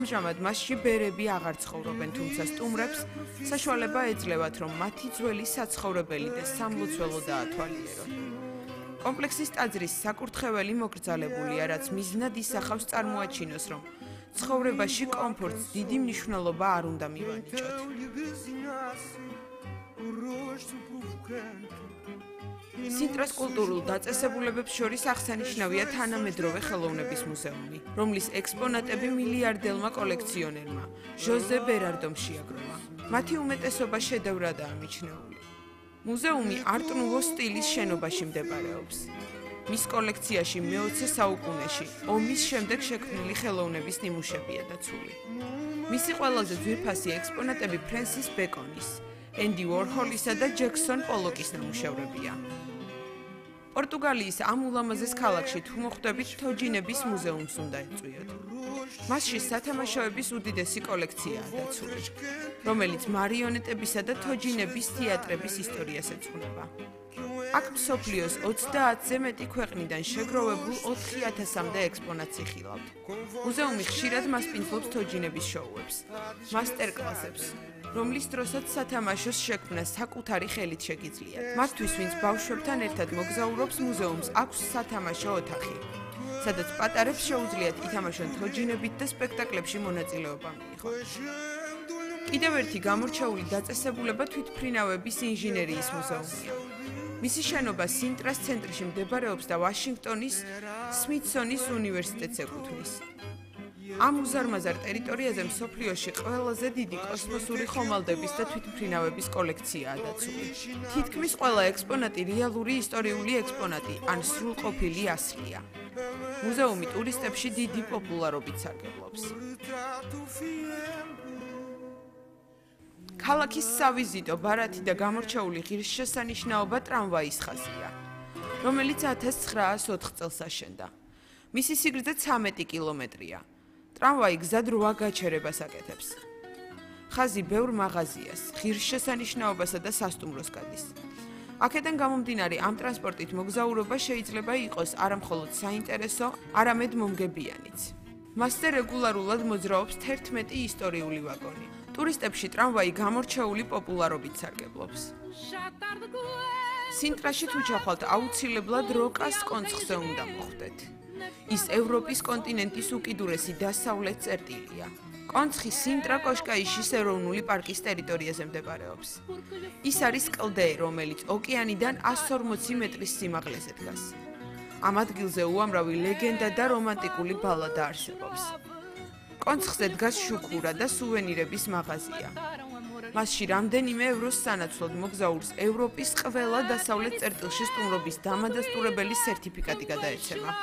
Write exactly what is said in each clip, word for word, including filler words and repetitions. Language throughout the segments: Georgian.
ამჟამად მასში ბერები აღარ ცხოვრობენ, თუმცა სტუმრებს საშუალება ეძლევათ, რომ მათი ძველი საცხოვრებელი და სამლოცველო დაათვალიერონ. კომპლექსის ტაძრის საკურთხეველი მოკრძალებულია, რაც მიზნად ისახავს წარმოაჩინოს, რომ ცხოვრებაში კომფორტს დიდი მნიშვნელობა არ უნდა მივანიჭოთ. სინტრას კულტურულ დაწესებულებებს შორის აღსანიშნავია თანამედროვე ხელოვნების მუზეუმი, რომლის ექსპონატები მილიარდელმა კოლექციონერმა ჟოზე ბერარდომ შეაგროვა. მათი უმეტესობა შედევრადაა მიჩნეული. მუზეუმი არტ-ნუვო სტილის შენობაში მდებარეობს. მის კოლექციაში მეოცე საუკუნეში ომის შემდეგ შექმნილი ხელოვნების ნიმუშებია დაცული. მისი ყველაზე ძვირფასი ექსპონატები ფრენსის ბეკონის, ენდი უორჰოლისა და ჯექსონ პოლოკის ნამუშევრებია. პორტუგალიის ამ ულამაზეს ქალაქში თუ მოხვდებით, თოჯინების მუზეუმს უნდა ეწვიოთ. მასში სათამაშოების უდიდესი კოლექციაა დაცული, რომელიც მარიონეტებისა და თოჯინების თეატრების ისტორიას ეძღვნება. აქ მსოფლიოს ოცდაათზე მეტი ქვეყნიდან შეგროვებულ ოთხი ათასამდე ექსპონატს იხილავთ. მუზეუმი ხშირად მასპინძლობს თოჯინების შოუებს, მასტერკლასებს, რომლის დროსაც სათამაშოს შექმნა საკუთარი ხელით შეგიძლიათ. მათთვის, ვინც ბავშვებთან ერთად მოგზაურობს, მუზეუმს აქვს სათამაშო ოთახი, სადაც პატარებს შეუძლიათ ითამაშონ თოჯინებით და სპექტაკლებში მონაწილეობა მიიღონ. კიდევ ერთი გამორჩეული დაწესებულება თვითმფრინავების ინჟინერიის მუზეუმია. მისი შენობა სინტრას ცენტრში მდებარეობს და ვაშინგტონის სმითსონის უნივერსიტეტს ეკუთვნის. ამ უზარმაზარ ტერიტორიაზე მსოფლიოში ყველაზე დიდი კოსმოსური ხომალდების და თვითმფრინავების კოლექციაა დაცული. თითქმის ყველა ექსპონატი რეალური ისტორიული ექსპონატი ან სრულყოფილი ასლია. მუზეუმი ტურისტებში დიდი პოპულარობით სარგებლობს. ქალაქის სავიზიტო, ბარათი და გამორჩეული ღირსშესანიშნაობა ტრამვაის ხაზია, რომელიც ათას ცხრაას ოთხ წელს აშენდა. მისი სიგრძე ცამეტი კილომეტრია. ტრამვაი გზად რვა გაჩერებას აკეთებს. ხაზი ბევრ მაღაზიას, ღირსშესანიშნაობასა და სასტუმროს გადის. აქედან გამომდინარე, ამ ტრანსპორტით მოგზაურობა შეიძლება იყოს არა მხოლოდ საინტერესო, არამედ მომგებიანიც. მასზე რეგულარულად მოძრაობს თერთმეტი ისტორიული ვაგონი. ტურისტებში ტრამვაი გამორჩეული პოპულარობით სარგებლობს. სინტრაში თუ ჩახვალთ, აუცილებლად როკას კონცხზე უნდა მოხვდეთ. ის ევროპის კონტინენტის უკიდურესი დასავლეთ წერტილია. კონცხი სინტრა კოშკაიშის ეროვნული პარკის ტერიტორიაზე მდებარეობს. ის არის კლდე, რომელიც ოკეანიდან ასს ორმოცი მეტრის სიმაღლეზე დგას. ამ ადგილზე უამრავი ლეგენდა და რომანტიკული ბალადა არსებობს. კონცხზე დგას შუქურა და სუვენირების მაღაზია. მასში რამდენიმე ევროს სანაცვლოდ მოგზაურს ევროპის ყველა დასავლეთ წერტილში სტუმრობის დამადასტურებელი სერტიფიკატი გადაეცემა.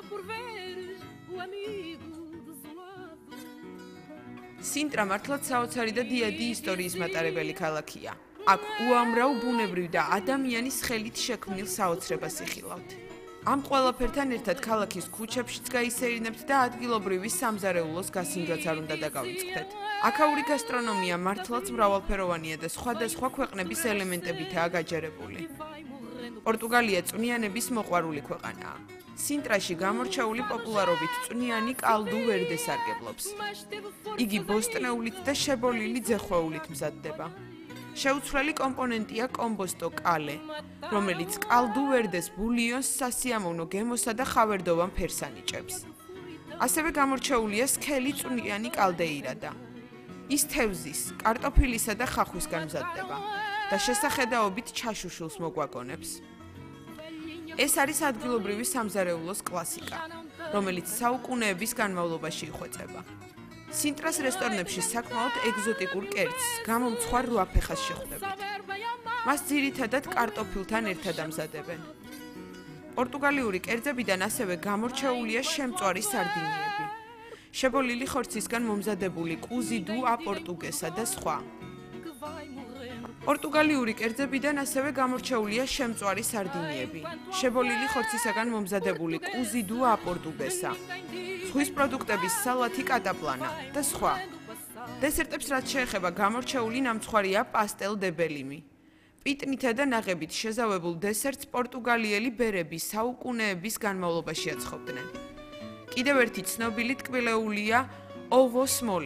სინტრა მართლაც საოცარი და დიადი ისტორიის მატარებელი ქალაქია. აქ უამრავ ბუნებრივ და ადამიანის ხელით შექმნილ საოცრებას იხილავთ. ამ ყველაფერთან ერთად ქალაქის ქუჩებშიც გაისერინებთ და ადგილობრივი სამზარეულოს გასინჯვაც არ უნდა დაგავიწყდეთ. აქაური გასტრონომია მართლაც მრავალფეროვანია და სხვადასხვა ქვეყნების ელემენტებითაა გაჯერებული. პორტუგალია წვნიანების მოყვარული ქვეყანაა. სინტრაში გამორჩეული პოპულარობით წვნიანი კალდუ ვერდე სარგებლობს. იგი ბოსტნეულით და შებოლილი ძეხვეულით მზადდება. შეუცვლელი კომპონენტია კომბოსტო კალე, რომელიც კალდუ ვერდეს ბულიონს სასიამოვნო გემოსა და ხავერდოვან ფერს ანიჭებს. ასევე გამორჩეულია სქელი წვნიანი კალდეირადა. ის თევზის, კარტოფილისა და ხახვისგან მზადდება და შესახედაობით ჩაშუშულს მოგვაგონებს. ეს არის ადგილობრივი სამზარეულოს კლასიკა, რომელიც საუკუნეების განმავლობაში იხვეწება. სინტრას რესტორნებში საკმაოდ ეგზოტიკურ კერძს, გამომცხვარ რვაფეხას შეხვდებით. მას ძირითადად კარტოფილთან ერთად ამზადებენ. პორტუგალიური კერძებიდან ასევე გამორჩეულია შემწვარი სარდინიები, შებოლილი ხორცისგან მომზადებული კუზი დუ აპორტუგესა და სხვა. პორტუგალიური კერძებიდან ასევე გამორჩეულია შემწვარი სარდინიები, შებოლილი ხორცისაგან მომზადებული კუზი დუ აპორტუგესა, ზღვის პროდუქტების სალათი კატაპლანა და სხვა. დესერტებს რაც შეეხება, გამორჩეული ნამცხვარია პასტელ დე ბელიმი. პიტნითა და ნაღებით შეზავებულ დესერტს პორტუგალიელი ბერები საუკუნეების განმავლობაში აცხობდნენ. კიდევ ერთი ცნობილი ტკბილეულია ოვო სმოლი